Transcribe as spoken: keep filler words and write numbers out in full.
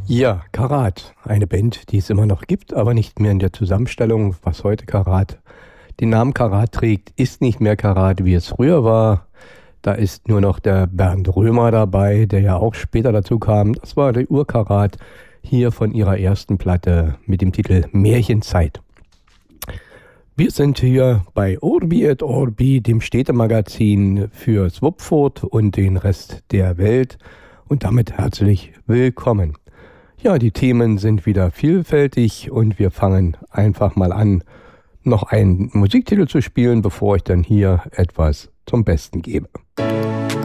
Ja, Karat, eine Band, die es immer noch gibt, aber nicht mehr in der Zusammenstellung, was heute Karat den Namen Karat trägt, ist nicht mehr Karat, wie es früher war. Da ist nur noch der Bernd Römer dabei, der ja auch später dazu kam. Das war der Urkarat hier von ihrer ersten Platte mit dem Titel Märchenzeit. Wir sind hier bei Orbi et Orbi, dem Städtemagazin für Swupfurt und den Rest der Welt. Und damit herzlich willkommen. Ja, die Themen sind wieder vielfältig und wir fangen einfach mal an, noch einen Musiktitel zu spielen, bevor ich dann hier etwas zum Besten gebe.